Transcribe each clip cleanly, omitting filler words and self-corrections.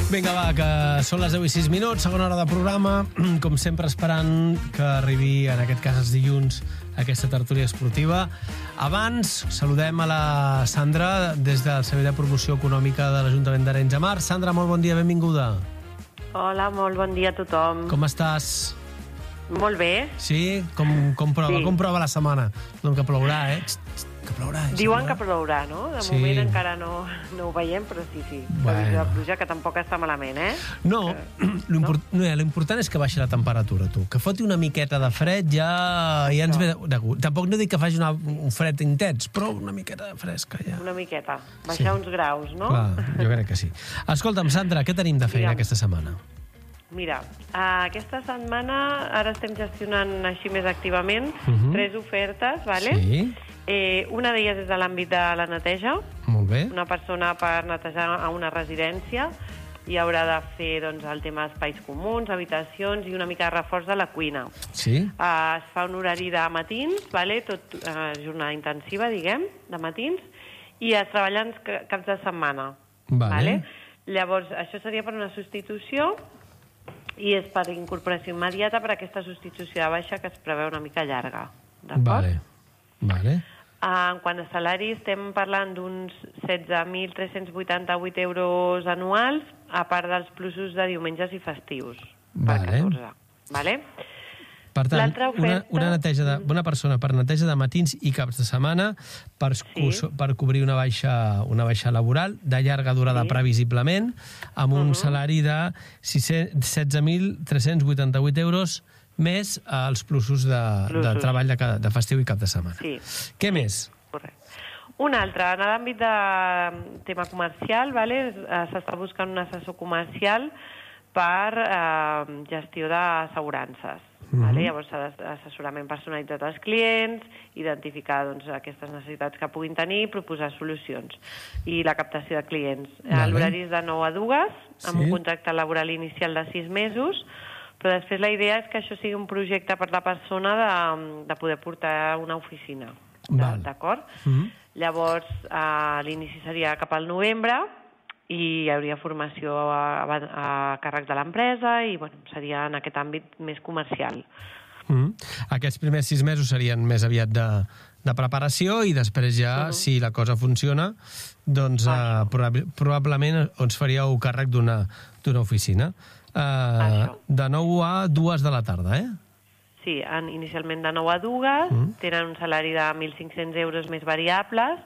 Vinga, va, que són les 10:06, segona hora de programa. Com sempre, esperant que arribi, en aquest cas els dilluns, aquesta tertúlia esportiva. Abans, saludem a la Sandra des del Servei de Promoció Econòmica de l'Ajuntament d'Arenys de Mar. Sandra, molt bon dia, benvinguda. Hola, molt bon dia a tothom. Com estàs? Molt bé. Sí? Com prova? Sí. Com prova la setmana? No, que plourà, que plourà. Diuen que plourà, no? De Sí. moment encara no ho veiem, però sí. Bueno. La pluja, que tampoc està malament, eh? No, l'important és que baixi la temperatura, tu. Que foti una miqueta de fred ja ens ve de gust. Tampoc no dic que faci un fred intens, però una miqueta de fresca ja. Una miqueta. Baixar uns graus, no? Clar, jo crec que sí. Escolta'm, Sandra, què tenim de feina aquesta setmana? Mira, aquesta setmana ara estem gestionant així més activament 3 ofertes, ¿vale? Sí. Una d'elles és de l'àmbit de la neteja. Molt bé. Una persona per netejar a una residència i haurà de fer doncs, el tema d'espais comuns, habitacions i una mica de reforç de la cuina. Sí. Es fa un horari de matins, ¿vale? Tot jornada intensiva, diguem, de matins, i es treballen caps de setmana. Vale. Llavors, això seria per una substitució i és per incorporació immediata per aquesta substitució de baixa que es preveu una mica llarga. D'acord? Vale. En quant a salari, estem parlant d'uns 16.388 euros anuals, a part dels plusos de diumenges i festius. Vale. Per 14. Vale? Per tant, L'altra oferta... una persona per neteja de matins i caps de setmana per cobrir una baixa laboral de llarga durada previsiblement, amb un salari de 16.388 euros més els plusos de treball de festiu i cap de setmana. Sí. Què més? Correcte. Un altre, en l'àmbit de tema comercial, vale? S'està buscant un assessor comercial per gestió d'assegurances. Vale? Llavors, assessorament personalitzat als clients, identificar doncs, aquestes necessitats que puguin tenir, proposar solucions. I la captació de clients. L'horari és de 9 a 2, amb un contracte laboral inicial de 6 mesos, però després la idea és que això sigui un projecte per la persona de poder portar a una oficina. D'acord? Llavors, l'inici seria cap al novembre, i hi hauria formació a càrrec de l'empresa i seria en aquest àmbit més comercial. Aquests primers 6 mesos serien més aviat de preparació i després ja, si la cosa funciona, doncs probablement ens faríeu càrrec d'una oficina. De 9 a 2 de la tarda, eh? Sí, inicialment de 9 a 2, tenen un salari de 1.500 euros més variables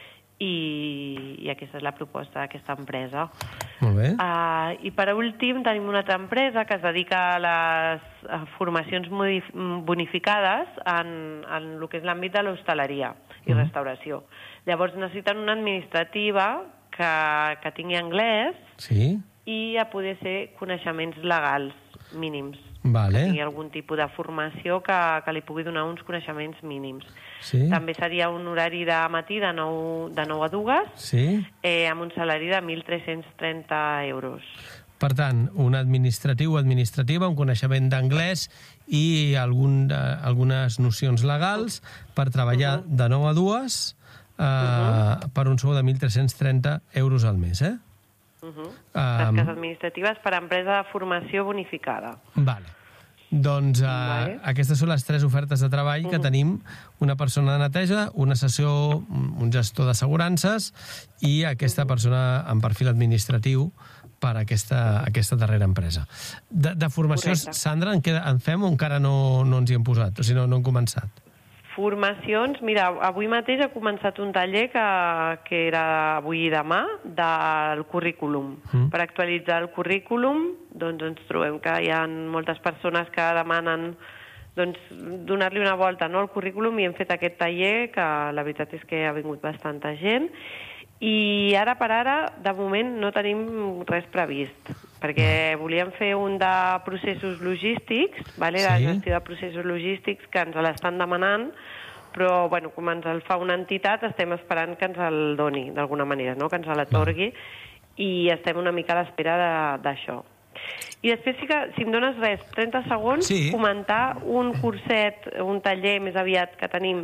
i aquesta és la proposta d'aquesta empresa. Molt bé. I per últim tenim una altra empresa que es dedica a les formacions bonificades en el que és l'àmbit de l'hostaleria i restauració. Llavors necessiten una administrativa que tingui anglès i a poder ser coneixements legals mínims. Vale. Que tingui algun tipus de formació que li pugui donar uns coneixements mínims. També seria un horari de matí de 9 a 2, amb un salari de 1.330 euros. Per tant, un administratiu o administrativa, un coneixement d'anglès i algunes nocions legals per treballar de 9 a 2 per un sou de 1.330 euros al mes, eh? Tasques administratives per a empresa de formació bonificada. Vale. Doncs aquestes són les 3 ofertes de treball que tenim: una persona de neteja, un assessor, un gestor d'assegurances i aquesta persona amb perfil administratiu per a aquesta darrera empresa. De formació, Sandra, en fem o encara no ens hi hem posat? O sigui, no hem començat? Formacions, mira, avui mateix ha començat un taller que era avui i demà del currículum. Per actualitzar el currículum, doncs ens trobem que hi ha moltes persones que demanen donar-li una volta al currículum i hem fet aquest taller que la veritat és que ha vingut bastanta gent. I ara per ara, de moment, no tenim res previst, perquè volíem fer un de processos logístics, de gestió de processos logístics, que ens l'estan demanant, però com ens el fa una entitat, estem esperant que ens el doni, d'alguna manera, que ens l'atorgui, i estem una mica a l'espera d'això. I després sí que, si em dones 30 segons, comentar un curset, un taller més aviat que tenim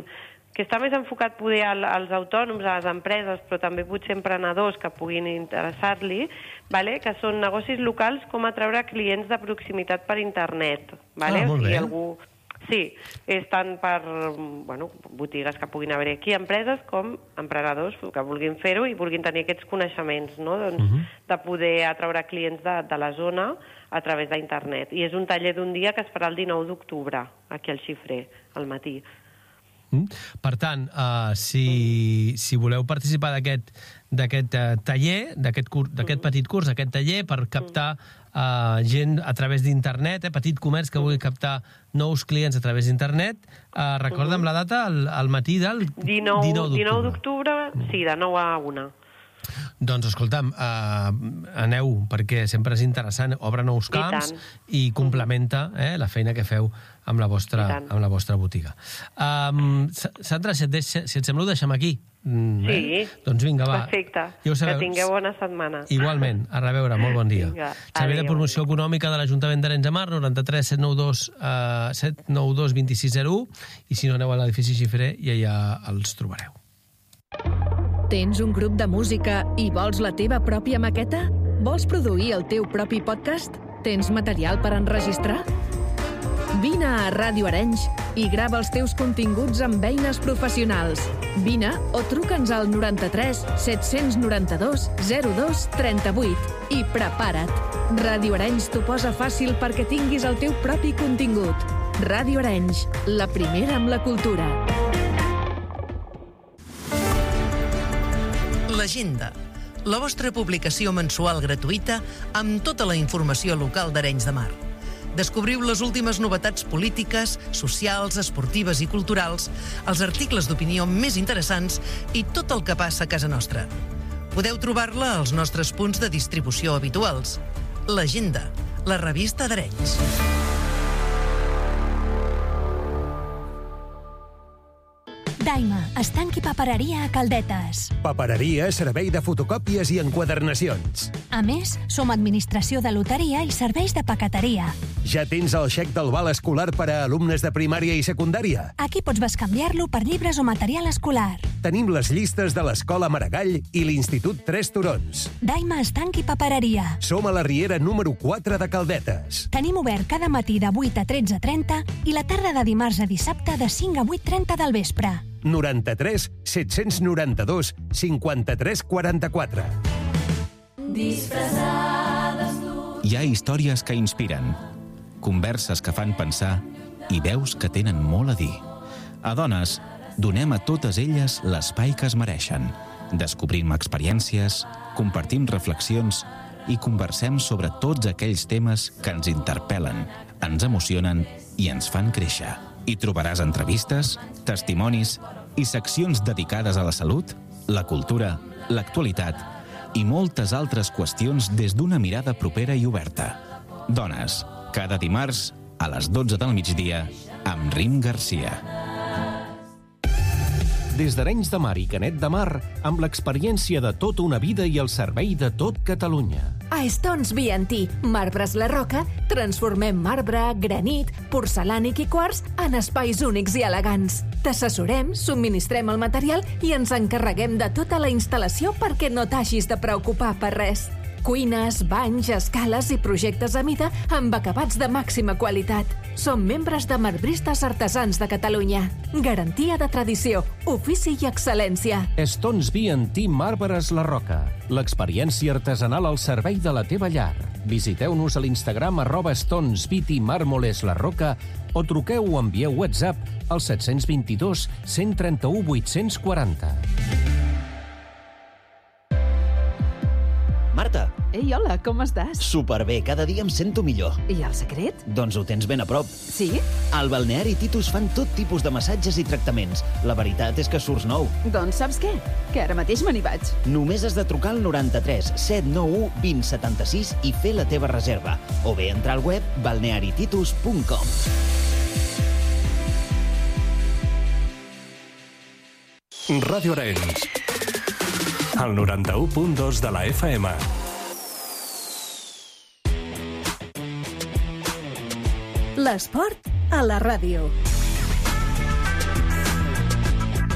que està més enfocat poder als autònoms, a les empreses, però també potser emprenedors que puguin interessar-li, que són negocis locals com atraure clients de proximitat per internet. Molt bé. Sí, és tant per botigues que puguin haver aquí, empreses, com emprenedors que vulguin fer-ho i vulguin tenir aquests coneixements, no? De poder atraure clients de la zona a través d'internet. I és un taller d'un dia que es farà el 19 d'octubre, aquí al Xifrer, al matí. Per tant, si voleu participar d'aquest taller, d'aquest petit curs, d'aquest taller per captar gent a través d'internet, petit comerç que vulgui captar nous clients a través d'internet, recorda'm la data, al matí del 19 d'octubre, sí, de 9 a 1. Doncs, escolta'm, aneu, perquè sempre és interessant, obre nous camps i complementa la feina que feu amb la vostra botiga. Sandra, si et sembla, ho deixem aquí. Sí, doncs vinga, va. Perfecte. Que tingueu bona setmana. Igualment, a reveure, molt bon dia. Servei de Promoció Econòmica de l'Ajuntament d'Arenys de Mar, 93 792 2601, i si no, aneu a l'edifici Xifrer i allà els trobareu. Tens un grup de música i vols la teva pròpia maqueta? Vols produir el teu propi podcast? Tens material per enregistrar? Vine a Ràdio Arenys i grava els teus continguts amb eines professionals. Vine o truca'ns al 93 792 02 38 i prepara't. Ràdio Arenys t'ho posa fàcil perquè tinguis el teu propi contingut. Ràdio Arenys, la primera amb la cultura. L'Agenda, la vostra publicació mensual gratuïta amb tota la informació local d'Arenys de Mar. Descobriu les últimes novetats polítiques, socials, esportives i culturals, els articles d'opinió més interessants i tot el que passa a casa nostra. Podeu trobar-la als nostres punts de distribució habituals. L'Agenda, la revista d'Arenys. Daima, estanc i papereria a Caldetes. Papereria, servei de fotocòpies i enquadernacions. A més, som administració de loteria i serveis de paqueteria. Ja tens el xec del val escolar per a alumnes de primària i secundària? Aquí pots bescanviar-lo per llibres o material escolar. Tenim les llistes de l'Escola Maragall i l'Institut Tres Turons. Daima, estanc i papereria. Som a la Riera número 4 de Caldetes. Tenim obert cada matí de 8 a 13:30 i la tarda de dimarts a dissabte de 5 a 8:30 del vespre. 93 792 53 44. Hi ha històries que inspiren, converses que fan pensar i veus que tenen molt a dir. A Dones, donem a totes elles l'espai que es mereixen. Descobrim experiències, compartim reflexions i conversem sobre tots aquells temes que ens interpel·len, ens emocionen i ens fan créixer. Hi trobaràs entrevistes, testimonis i seccions dedicades a la salut, la cultura, l'actualitat i moltes altres qüestions des d'una mirada propera i oberta. Dones, cada dimarts a les 12 del migdia amb Rim Garcia. Des d'Arenys de Mar i Canet de Mar, amb l'experiència de tota una vida i el servei de tot Catalunya. A Stones B&T, Marbres La Roca, transformem marbre, granit, porcelànic i quars en espais únics i elegants. T'assessorem, subministrem el material i ens encarreguem de tota la instal·lació perquè no t'hagis de preocupar per res. Cuines, banys, escales i projectes a mida amb acabats de màxima qualitat. Som membres de Marbristes Artesans de Catalunya. Garantia de tradició, ofici i excel·lència. Stones B&T Marbres La Roca. L'experiència artesanal al servei de la teva llar. Visiteu-nos a l'Instagram @StonesBT Mármoles La Roca o truqueu o envieu WhatsApp al 722 131 840. Marta! Ei, hola, com estàs? Superbé, cada dia em sento millor. I el secret? Doncs ho tens ben a prop. Sí? Al Balneari Titus fan tot tipus de massatges i tractaments. La veritat és que surts nou. Doncs saps què? Que ara mateix me n'hi vaig. Només has de trucar al 93 791 2076 i fer la teva reserva. O bé entrar al web balnearititus.com. Ràdio Arenys, al 91.2 de la FM. L'esport a la ràdio.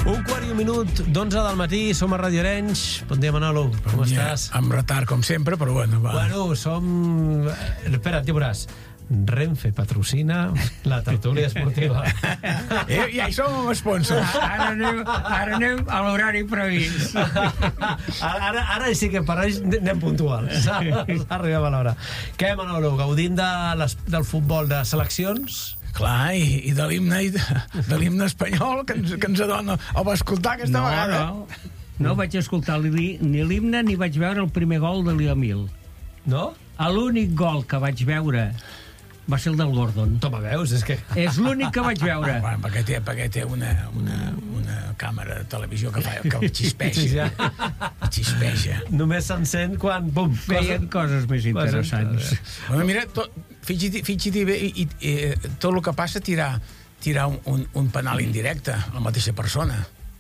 1:15 del matí, som a Radio Arenys. Bon dia, Manolo, com estàs? Amb retard, com sempre, però bueno, va. Bueno, som... Espera't, ja veuràs. Renfe patrocina la tertúlia esportiva. Ja hi som amb sponsors. Ara anem a l'horari previst. Ara sí que per anys anem puntuals. Arribem a l'hora. Què, Manolo, gaudim del futbol de seleccions? Clar, i de l'himne espanyol que ens adona. El va escoltar aquesta vegada? No vaig escoltar ni l'himne ni vaig veure el primer gol de Liamil. No? L'únic gol que vaig veure va ser el del Gordon. Toma, veus? És l'únic que vaig veure. Bueno, perquè té una càmera de televisió que xispeja. Xispeja. Només s'encén quan... Bum! Feien coses més interessants. Bueno, mira, fixa-t'hi bé, tot el que passa tirar un penal indirecte a la mateixa persona.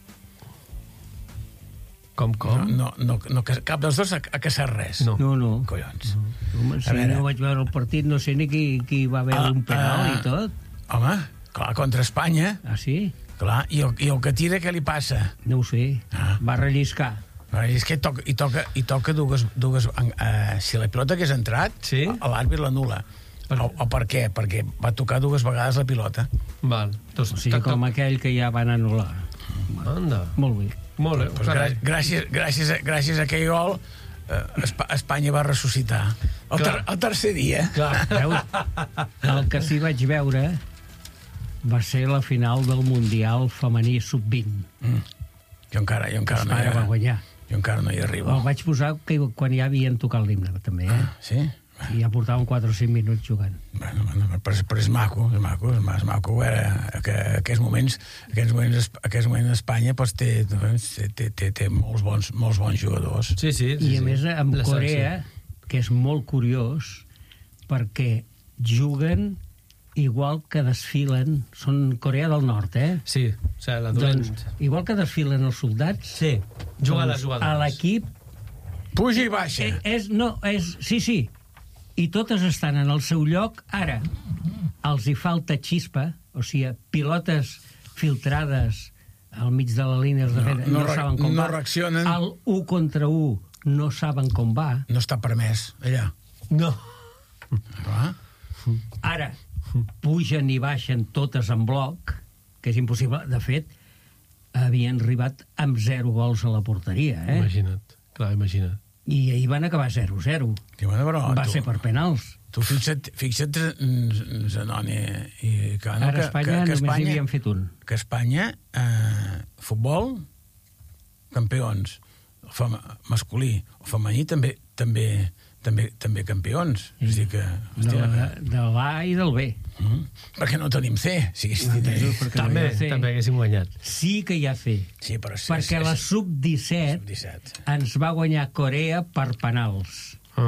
Com? No, cap dels dos ha caçat res. No. Collons. Si no vaig veure el partit, no sé ni qui va veure un penal i tot. Home, clar, contra Espanya. Ah, sí? Clar, i el que tira, què li passa? No ho sé. Va relliscar. És que toca dues... Si la pilota hagués entrat, l'àrbit l'anul·la. O per què? Perquè va tocar dues vegades la pilota. Val. O sigui, com aquell que ja van anul·lar. Anda. Molt bé. Molt bé. Gràcies a aquell gol, Espanya va ressuscitar. El tercer dia. El que sí vaig veure va ser la final del Mundial femení sub-20. Jo encara no hi va guanyar. Jo encara no hi arribo. El vaig posar quan ja havien tocat l'himne, també. Sí? I ja portaven 4 o 5 minuts jugant. Bueno, però és maco veure que aquests moments Espanya té molts bons jugadors. Sí. I a més amb Corea, que és molt curiós, perquè juguen igual que desfilen, són Corea del Nord, Sí, o sigui, la dolent. Doncs, igual que desfilen els soldats, sí, juguen les jugadores. A l'equip puja i baixa. Sí. I totes estan en el seu lloc. Ara, els hi falta xispa, o sigui, pilotes filtrades al mig de la línia de defensa, no saben com va. No reaccionen. El 1 contra 1 no saben com va. No està permès, allà. No. Ara, pugen i baixen totes en bloc, que és impossible. De fet, havien arribat amb 0 gols a la porteria, Imagina't. I ahir van acabar 0-0. Va ser per penals. Tu fixa't, Zanoni i Cano, ara a Espanya només hi havien fet un. Que Espanya, futbol, campions. Masculí o femení també campions. És a dir que... De l'A i del B. Perquè no tenim C. També haguéssim guanyat. Sí que hi ha C. Perquè la sub-17 ens va guanyar Corea per penals.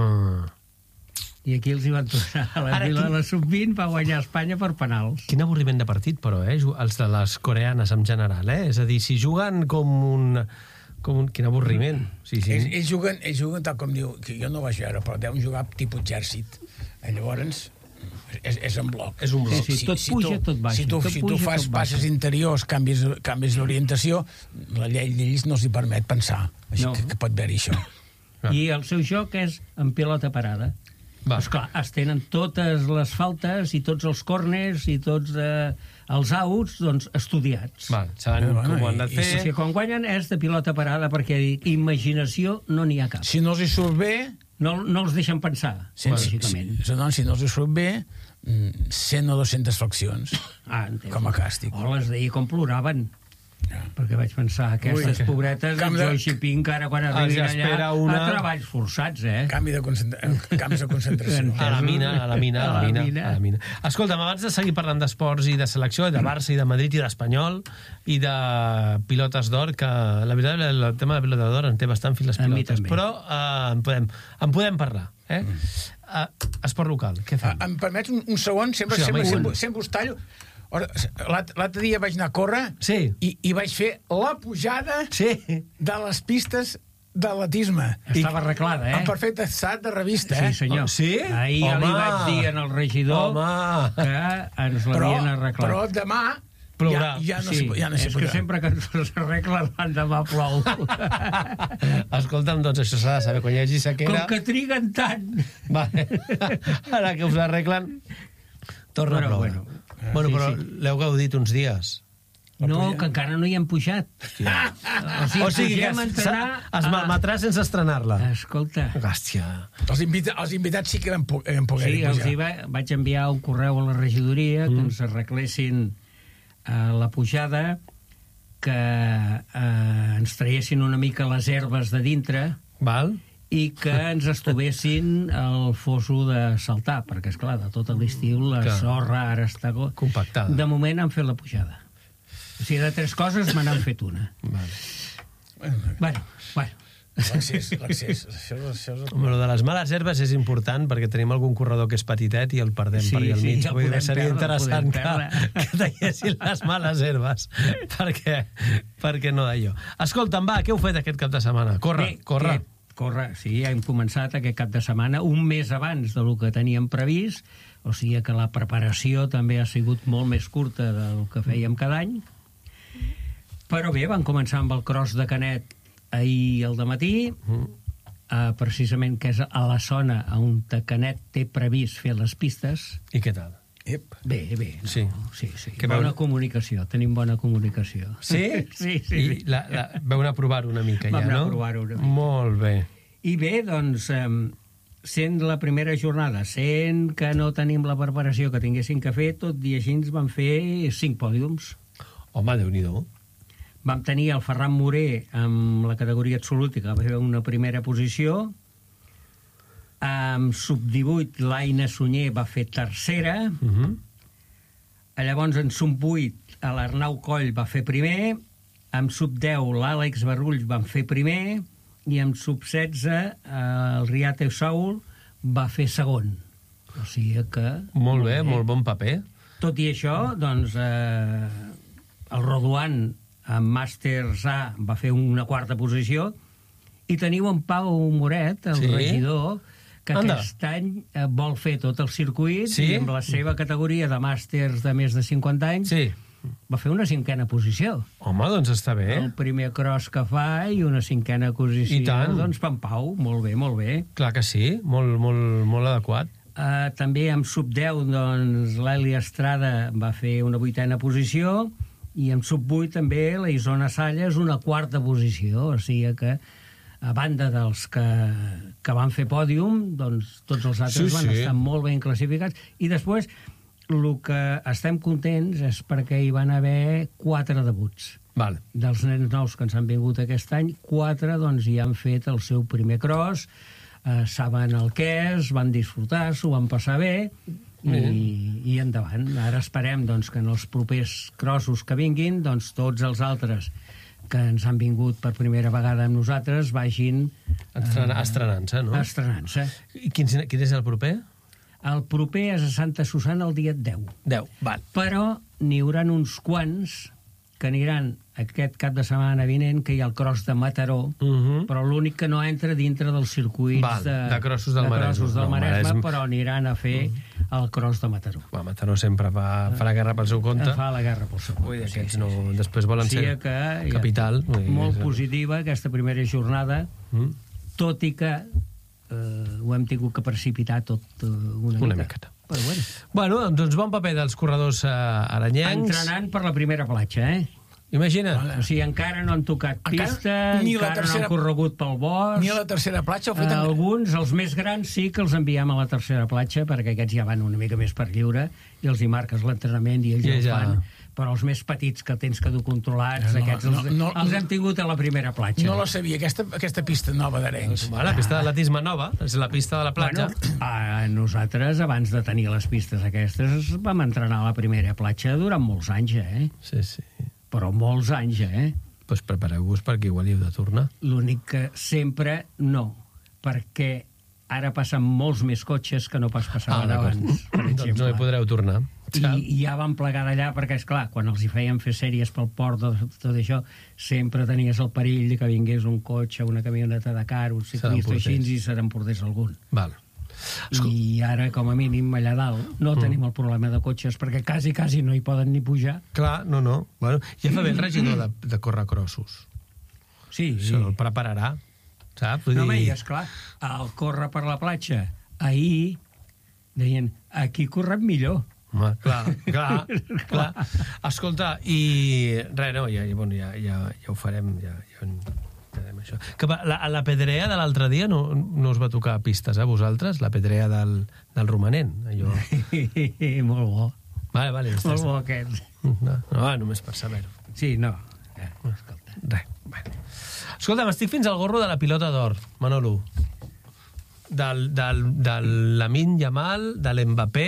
I aquí els hi van tornar a la sub-20, va guanyar Espanya per penals. Quin avorriment de partit, però, els de les coreanes en general, És a dir, si juguen com un... Quin avorriment. Ells juguen tal com diu, que jo no vaig veure, però deuen jugar tipus exèrcit. Llavors, és en bloc. És un bloc. Sí, tot puja, tot baixa. Si tu fas passes interiors, canvis d'orientació, la llei d'ells no s'hi permet pensar. Així que pot haver-hi això. I el seu joc és en pilota parada. Esclar, es tenen totes les faltes i tots els córners i tots els outs, doncs, estudiats. Saben com ho han de fer. Si quan guanyen és de pilota parada, perquè imaginació no n'hi ha cap. Si no els hi surt bé... No els deixen pensar, bàsicament. Si no els hi surt bé, 100 o 200 flexions, com a càstig. O les d'ahir com ploraven. Perquè vaig pensar, aquestes pobretes de Joy Shipping, ara quan arribin allà a treballs forçats, Canvis de concentració. A la mina. Escolta'm, abans de seguir parlant d'esports i de selecció, de Barça i de Madrid i d'Espanyol i de pilotes d'or, que la veritat el tema de pilota d'or en té bastant fil les pilotes, però en podem parlar. Esport local, què fem? Em permets un segon? Sempre us tallo. L'altre dia vaig anar a córrer i vaig fer la pujada de les pistes d'atletisme. Estava arreglada, En perfecte estat de revista, Sí, senyor. Ahir ja li vaig dir al regidor que ens l'havien arreglat. Però demà plourà. Ja no s'hi podrà. És que sempre que s'arregla l'endemà plou. Escolta'm, doncs això s'ha de saber, quan hi hagi sequera... Com que triguen tant. Vale. Ara que us arreglen, torna a ploure. Bueno, però l'heu gaudit uns dies. No, que encara no hi hem pujat. O sigui que es malmetrà sense estrenar-la. Escolta. Hòstia. Els invitats sí que vam poder pujar. Sí, els vaig enviar un correu a la regidoria que ens arreglessin la pujada, que ens traiessin una mica les herbes de dintre. Val. I que ens estovessin el foso de saltar, perquè, esclar, de tot l'estiu la sorra ara està compactada. De moment han fet la pujada. O sigui, de 3 coses me n'han fet una. Bueno. L'accés. Lo de les males herbes és important perquè tenim algun corredor que és petitet i el perdem per allà al mig. Vull dir, seria interessant que tallessin les males herbes perquè no d'allò. Escolta'm, va, què heu fet aquest cap de setmana? Corre, sí, hem començat aquest cap de setmana un mes abans del que teníem previst, o sigui que la preparació també ha sigut molt més curta del que fèiem cada any. Però bé, vam començar amb el cross de Canet ahir al dematí, precisament que és a la zona on Canet té previst fer les pistes. I què tal? Bé. Sí. Bona comunicació, tenim bona comunicació. Sí? Sí. I vau anar a provar-ho una mica ja, no? Vam anar a provar-ho una mica. Molt bé. I bé, doncs, sent la primera jornada, sent que no tenim la preparació que tinguéssim que fer, tot i així ens van fer 5 pòdiums. Home, Déu-n'hi-do. Vam tenir el Ferran Moré amb la categoria absoluta, que va fer una primera posició. Amb sub-18, l'Aina Sunyer va fer tercera. Llavors, en sub-8, l'Arnau Coll va fer primer. Amb sub-10, l'Àlex Barrull van fer primer. I amb sub-16, el Riate Saul va fer segon. O sigui que... Molt bé, molt bon paper. Tot i això, doncs, el Roduan amb Màsters A va fer una 4a posició, i teniu en Pau Moret, el regidor, que aquest any vol fer tot el circuit, i amb la seva categoria de màsters de més de 50 anys va fer una 5a posició. Home, doncs està bé. El primer cross que fa i una 5a posició. I tant. Doncs per en Pau, molt bé, molt bé. Clar que sí, molt adequat. També amb sub-10, doncs, l'Eli Estrada va fer una 8a posició, i amb sub-8 també la Isona Salles una 4a posició, o sigui que a banda dels que van fer pòdium, doncs tots els altres van estar molt ben classificats. I després, el que estem contents és perquè hi van haver 4 debuts. Dels nens nous que ens han vingut aquest any, 4 doncs hi han fet el seu primer cross, saben el que és, van disfrutar, s'ho van passar bé, i endavant. Ara esperem doncs, que en els propers crossos que vinguin, doncs, tots els altres que ens han vingut per primera vegada amb nosaltres vagin... Estrenant-se, no? Estrenant-se. I quin és el proper? El proper és a Santa Susana el dia 10. 10, val. Però n'hi haurà uns quants que aniran aquest cap de setmana vinent, que hi ha el cross de Mataró, però l'únic que no entra dintre dels circuits de crossos del Maresme, però aniran a fer el cross de Mataró. Mataró sempre fa la guerra pel seu compte. Fa la guerra pel seu compte. Aquests no, després volen ser capital. Molt positiva aquesta primera jornada, tot i que ho hem tingut que precipitar tot una mica. Però bueno, doncs bon paper dels corredors aranyencs. Entrenant per la primera platja, Imagina't. O sigui, encara no han tocat pista, encara no han corregut pel bosc. Ni a la tercera platja. Alguns, els més grans, sí que els enviem a la tercera platja, perquè aquests ja van una mica més per lliure, i els hi marques l'entrenament i ells el fan. Però els més petits que tens que dur controlats, aquests els hem tingut a la primera platja. No la sabia, aquesta pista nova d'Arenys. La pista d'atletisme nova, és la pista de la platja. Nosaltres, abans de tenir les pistes aquestes, vam entrenar a la primera platja durant molts anys, Sí. Però molts anys, Doncs prepareu-vos perquè igual hi heu de tornar. L'únic que sempre no, perquè ara passen molts més cotxes que no pas passaven abans. Doncs no hi podreu tornar. I ja van plegar d'allà perquè, esclar, quan els hi feien fer sèries pel port de tot això, sempre tenies el perill que vingués un cotxe, una camioneta de car, un ciclista així, i se n'emportés algun. Val. I ara, com a mínim, allà dalt no tenim el problema de cotxes, perquè quasi no hi poden ni pujar. Clar, no. Bueno, ja fa bé el regidor de córrer crossos. Sí. Això el prepararà, saps? No, i esclar, al córrer per la platja, ahir deien, aquí correm millor. Home, clar. Escolta, i res, no, ja ho farem, ja això. Que la pedrea de l'altre dia no us va tocar pistes, vosaltres? La pedrea del romanent, allò. Molt bo. Vale. Molt bo aquest. No, només per saber-ho. Sí, no. Escolta. Res, bueno. Escolta, m'estic fins al gorro de la pilota d'or, Manolo. Del Lamine Yamal, de l'Mbappé,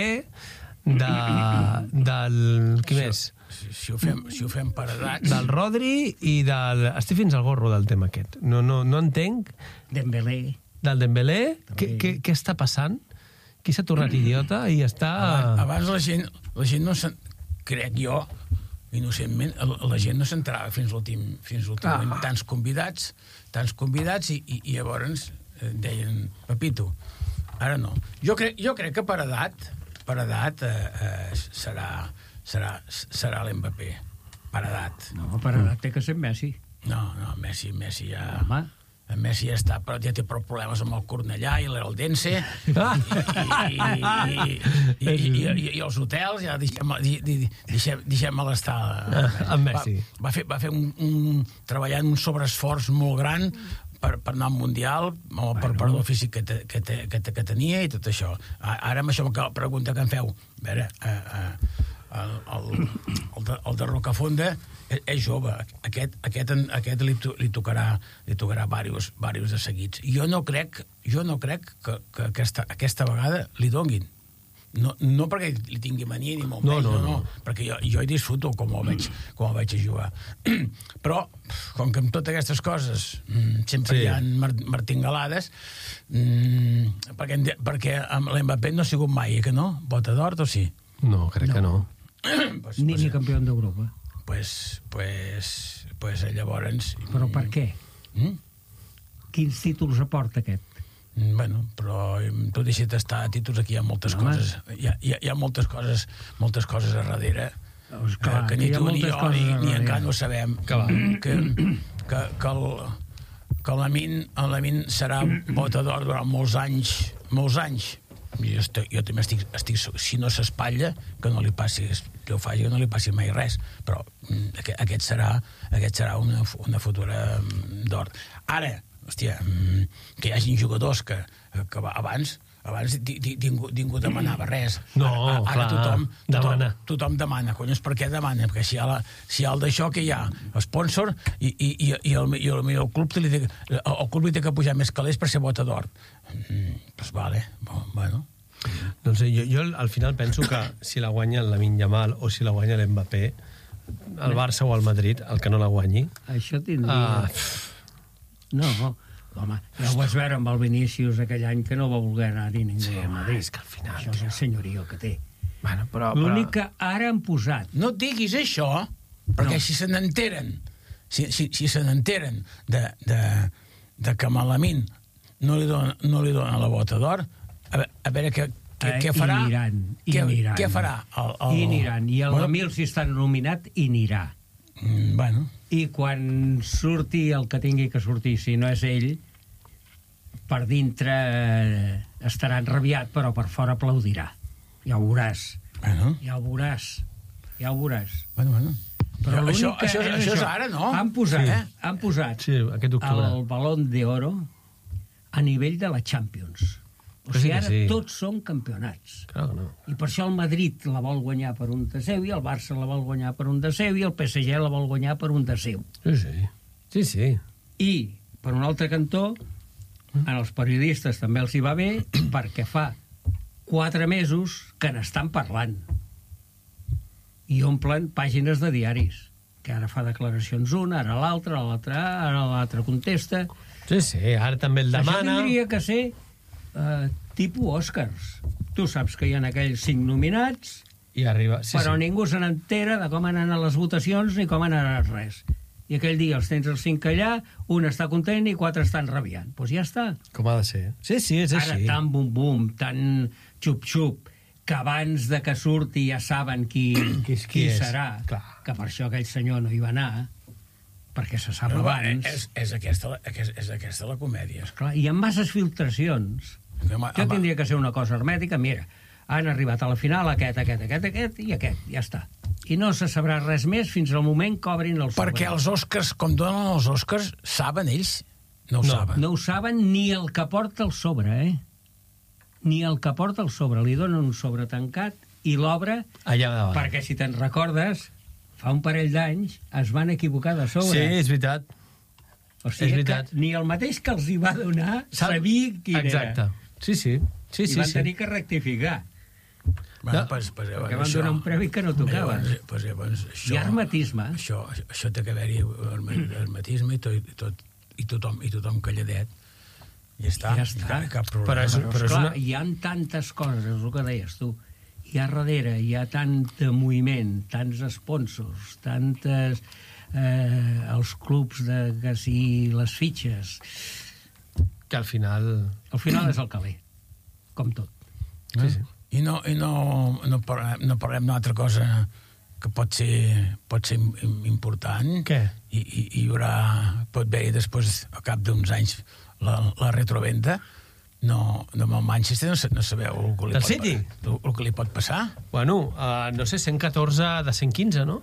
del... Qui més? Si ho fem per edats... Del Rodri i del... Estic fins al gorro del tema aquest. No entenc... Dembélé. Del Dembélé? Què està passant? Qui s'ha tornat idiota i està... Abans la gent no se'n... Crec jo, innocentment, la gent no s'entrava fins l'últim moment. Tants convidats i llavors deien Pepito. Ara no. Jo crec que per edat serà l'Mbappé. Per edat. No, per edat té que ser Messi. No, Messi ja... Home. Messi ja està, però ja té prou problemes amb el Cornellà i l'Eldense i els hotels, ja deixem-me l'estar. Amb Messi. Va fer treballar en un sobreesforç molt gran per anar al Mundial, per el físic que tenia i tot això. Ara amb això, la pregunta que em feu, a veure, el de Rocafonda és jove, aquest li tocarà diversos de seguits. Jo no crec que aquesta vegada li donguin. No perquè li tingui mania ni molt menys, no, perquè jo hi disfruto com ho veig a jugar. Però, com que amb totes aquestes coses sempre hi ha martingalades, perquè amb l'Mbappé no ha sigut mai, que no? Bota d'or, o sí? No, crec que no. Ni campió d'Europa. Pues llavors... Però per què? Quins títols aporta aquest? Bueno, però tu deixa't estar a títols, aquí hi ha moltes coses. Hi ha moltes coses a darrere que ni tu ni jo ni encara no sabem. Que el Lamine serà bota d'or durant molts anys. Jo també estic si no s'espatlla, que no li passi mai res, però aquest serà una futura d'or. Ara, hòstia, que hi hagin jugadors que abans ningú demanava res. No, ara tothom demana. Conyes, per què demana? Perquè si hi ha el d'això que hi ha sponsor i el club li té que pujar més calés per ser bota d'or. Doncs vale, bueno. No sé, jo al final penso que si la guanya el Lamine Yamal o si la guanya l'Mbappé, el Barça o el Madrid, el que no la guanyi... Això tindria... No, home, ja ho vas veure amb el Vinícius aquell any que no va voler anar-hi ningú al Madrid. És que al final... Això és el senyorio que té. Bueno, però... L'únic que ara han posat... No et diguis això, perquè si se n'enteren de que a Lamine no li dona la bota d'or, a veure què farà. Què farà? I aniran. I el Lamine, si està nominat, hi anirà. Bueno. I quan surti el que tingui que sortir, si no és ell, per dintre estarà enrabiat, però per fora aplaudirà. Ja ho veuràs. Bueno. Ja ho veuràs. Bueno. Però això és ara, no? Han posat el Balón de Oro a nivell de la Champions. O sigui, ara tots són campionats. Clar que no. I per això el Madrid la vol guanyar per un de seu, i el Barça la vol guanyar per un de seu, i el PSG la vol guanyar per un de seu. Sí. I, per un altre cantó, als periodistes també els hi va bé, perquè fa 4 mesos que n'estan parlant. I omplen pàgines de diaris, que ara fa declaracions una, ara l'altre contesta. Sí, ara també el demana. Això tindria que ser tipus Oscars. Tu saps que hi ha aquells 5 nominats, i arriba, però ningú se n'entera de com han anat les votacions ni com han anat res. I aquell dia els tens els 5 allà, un està content i 4 estan rabiant. Doncs ja està. Com ha de ser. Sí, és així. Ara tan bum-bum, tan xup-xup, que abans de que surti ja saben qui serà. Clar. Que per això aquell senyor no hi va anar, perquè se sap abans. És aquesta la comèdia. Esclar, hi ha masses filtracions. Això tindria que ser una cosa hermètica. Mira, han arribat a la final aquest i aquest, ja està. I no se sabrà res més fins al moment que obrin el sobre. Perquè els Oscars, com donen els Oscars, saben ells? No ho saben. No ho saben ni el que porta el sobre, Ni el que porta el sobre. Li donen un sobre tancat i l'obre, perquè si te'n recordes, fa un parell d'anys es van equivocar de sobre. Sí, és veritat. O sigui que ni el mateix que els hi va donar sabia quin era. Exacte. Sí. I van tenir que rectificar. Perquè van donar un premi que no tocava. I hermetisme. Això té que haver-hi hermetisme i tothom calladet. Ja està. Cap problema. Però clar, hi ha tantes coses, és el que deies tu. Hi ha darrere, hi ha tant de moviment, tants sponsors, tantes... els clubs que si les fitxes... Que al final... Al final és el caler, com tot. Sí. I no parlem d'una altra cosa que pot ser important. Què? I pot haver-hi després, al cap d'uns anys, la retrovenda. No, amb el Manchester no sabeu el que li pot passar. Bueno, no sé, 114 de 115, no?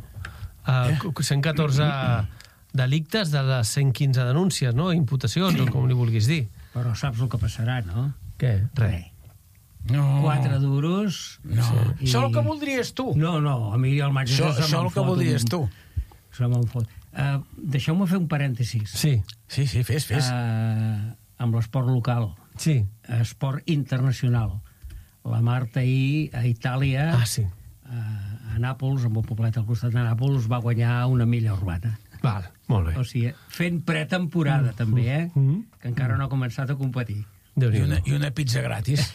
114 delictes de les 115 denúncies, no? Imputacions, o com li vulguis dir. Però saps el que passarà, no? Què? Res. No. 4 duros... No. Això és el que voldries tu. No, a mi el Manchester això és el que voldries tu. Deixeu-me fer un parèntesis. Sí, fes. Amb l'esport local. Sí. Esport internacional. La Marta ahir a Itàlia... a Nàpols, amb un poblet al costat de Nàpols, va guanyar una milla urbana. Val, molt bé. O sigui, fent pretemporada, també, que encara no ha començat a competir. I una pizza gratis.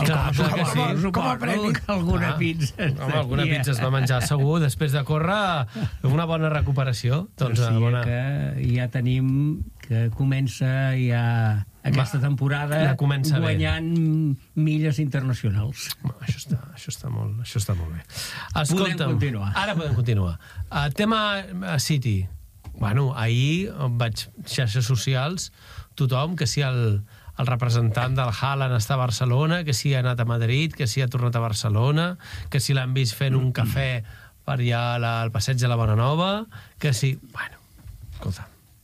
Com a premi. Alguna pizza. Alguna pizza es va menjar segur, després de córrer una bona recuperació. Doncs que ja tenim que comença ja aquesta temporada guanyant milles internacionals. Això està molt bé. Podem continuar. Ara podem continuar. Tema City. Bueno, ahir vaig xarxes socials, tothom, que si el representant del Haaland està a Barcelona, que si ha anat a Madrid, que si ha tornat a Barcelona, que si l'han vist fent un cafè per allà al passeig de la Bonanova, que si... Bueno, escolta.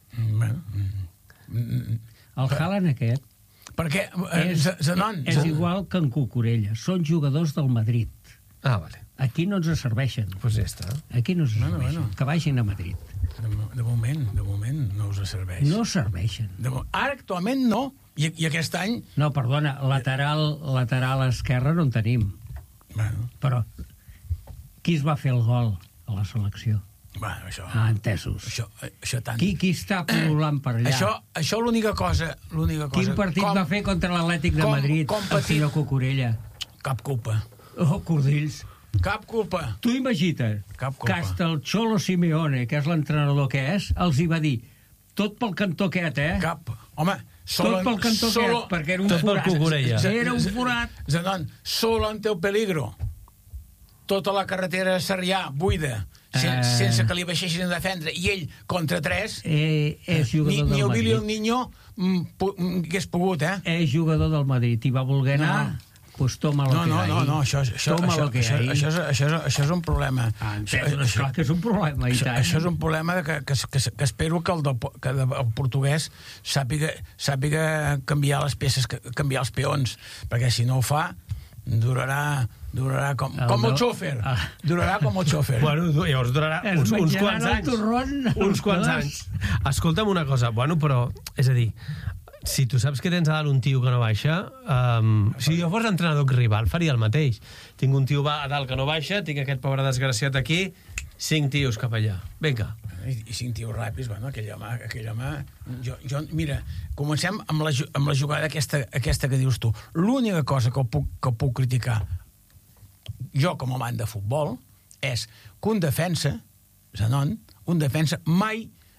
El Haaland aquest perquè és igual que en Cucurella. Són jugadors del Madrid. Vale. Aquí no ens serveixen. Doncs ja està. Aquí no ens serveixen. Que vagin a Madrid. De moment no us serveix. No serveixen. Ara actualment no. I aquest any... No, perdona, lateral esquerra no en tenim. Però qui es va fer el gol a la selecció? Bueno, això... entesos. Això tant... Qui està pol·lulant per allà? Això l'única cosa... Quin partit va fer contra l'Atlètic de Madrid el senyor Cucurella? Cap culpa. Oh, cordills. Cap culpa. Tu imagina't que hasta el Cholo Simeone, que és l'entrenador que és, els hi va dir tot pel cantó aquest, Cap. Home, tot pel cantó aquest, perquè era un forat. Era un forat. Zanon, solo ante el peligro. Tota la carretera de Sarrià, buida, sense que li baixessin a defendre, i ell contra 3, és jugador del Madrid. Ni el Billy el Niño hagués pogut, És jugador del Madrid, i va voler anar... Pues toma lo que hay. No, això és un problema. Clar que és un problema. Això és un problema que espero que el portuguès sàpiga canviar les peces, canviar els peons, perquè si no ho fa, durarà com el xòfer. Durarà com el xòfer. Bueno, llavors durarà uns quants anys. Uns quants anys. Escolta'm una cosa, bueno, però, és a dir, si tu saps que tens a dalt un tio que no baixa, si jo fos entrenador rival faria el mateix. Tinc un tio a dalt que no baixa, tinc aquest pobre desgraciat aquí, 5 tios cap allà. Vinga. I 5 tios ràpids, bueno, aquell home... Mira, comencem amb la jugada aquesta que dius tu. L'única cosa que puc criticar jo com a amant de futbol és que un defensa, Zanon, mai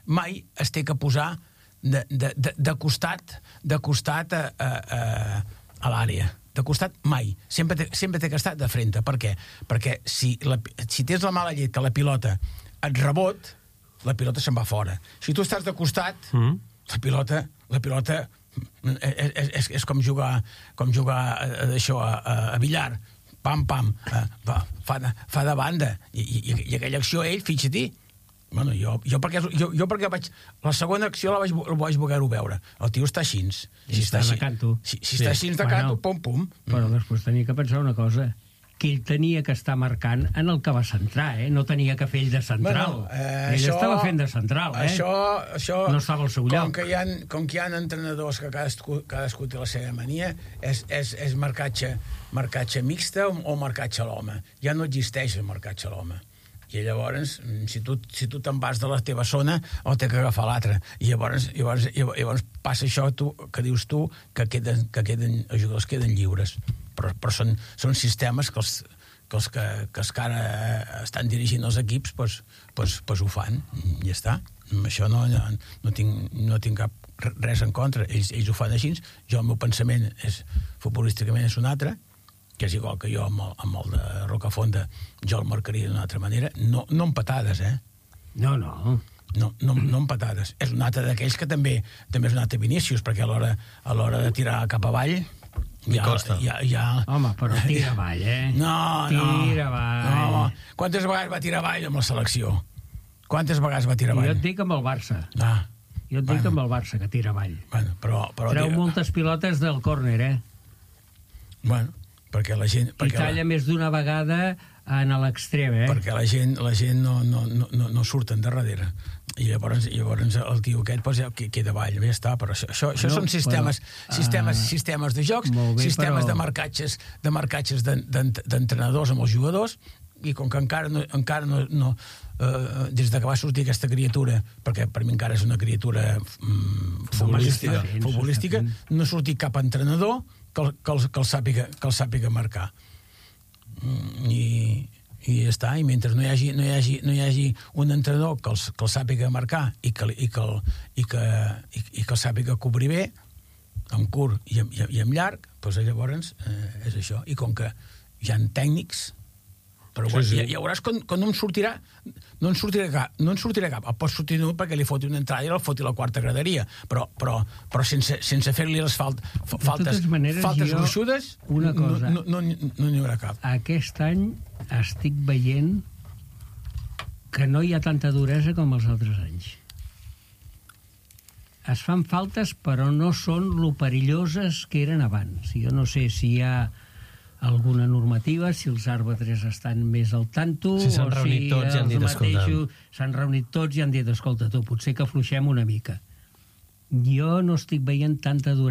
mai es té que posar de costat a l'àrea. De costat, mai. Sempre té que estar de frente. Per què? Perquè si tens la mala llet que la pilota et rebot, la pilota se'n va fora. Si tu estàs de costat, la pilota és com jugar d'això a billar. Pam, pam. Fa de banda. I aquella acció, ell, fixa-t'hi. Bueno, jo perquè vaig... La segona acció la vaig voler-ho veure. El tio està així. Si està així de canto, pum, pum. Però després tenia que pensar una cosa, que ell tenia que estar marcant en el que va centrar, no tenia que fer ell de central. Ell estava fent de central, Això no estava al seu lloc. Com que hi ha entrenadors que cadascú té la seva mania, és marcatge mixta o marcatge a l'home. Ja no existeix el marcatge a l'home. I llavors, si tu te'n vas de la teva zona, o té que agafar l'altra. I llavors passa això que dius tu, que els jugadors queden lliures. Però són sistemes que els que ara estan dirigint els equips ho fan, i ja està. Amb això no tinc cap res en contra. Ells ho fan així. Jo, el meu pensament futbolísticament és un altre, que és igual que jo amb el de Rocafonda, jo el marcaria d'una altra manera, no en patades, No en patades. És un altre d'aquells que també és un altre Vinícius, perquè a l'hora de tirar cap avall Home, però tira avall, Tira avall. Quantes vegades va tirar avall amb la selecció? Quantes vegades va tirar avall? Jo et dic amb el Barça. Jo et dic amb el Barça, que tira avall. Treu moltes pilotes del córner, Bueno, perquè la gent... I talla més d'una vegada en l'extrem, Perquè la gent no surten de darrere. I llavors el tio aquest queda avall, ja està. Però això són sistemes de jocs, sistemes de marcatges d'entrenadors amb els jugadors, i com que encara no des que va sortir aquesta criatura, perquè per mi encara és una criatura futbolística, no ha sortit cap entrenador que el sàpiga marcar. I ja està, i mentre no hi hagi un entrenador que el sàpiga marcar i que el sàpiga cobrir bé, en curt i en llarg, doncs llavors és això. I com que hi ha tècnics, però ja veuràs que no en sortirà cap. El pot sortir només perquè li foti una entrada i el foti la quarta graderia, però sense fer-li les faltes gruixudes no n'hi haurà cap. Aquest any estic veient que no hi ha tanta duresa com els altres anys. Es fan faltes, però no són lo perilloses que eren abans. Jo no sé si hi ha alguna normativa, si els àrbitres estan més al tanto, si s'han reunit tots i han dit, s'han reunit tots i han dit, escolta, tu, potser que afluixem una mica. Jo no estic veient tanta duresa